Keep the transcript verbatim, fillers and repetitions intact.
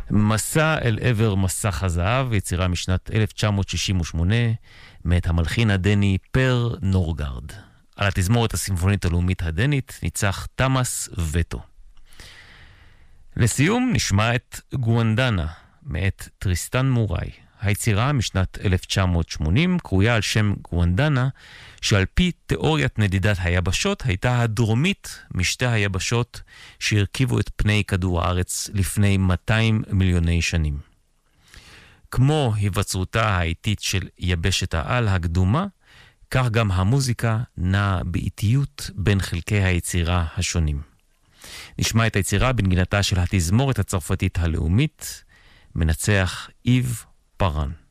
מסע אל עבר מסך הזהב, יצירה משנת אלף תשע מאות שישים ושמונה, מאת המלחין הדני פר נורגרד. על התזמורת הסימפונית הלאומית הדנית ניצח תמאס וטו. לסיום נשמע את גואנדנה, מאת טריסטן מוראי. היצירה משנת אלף תשע מאות שמונים קרויה על שם גואנדנה, שעל פי תיאוריית נדידת היבשות הייתה הדרומית משתי היבשות שהרכיבו את פני כדור הארץ לפני מאתיים מיליוני שנים. כמו היווצרותה האיטית של יבשת העל הקדומה, כך גם המוזיקה נעה באיטיות בין חלקי היצירה השונים. נשמע את היצירה בנגינתה של התזמורת הצרפתית הלאומית, מנצח איב פארן.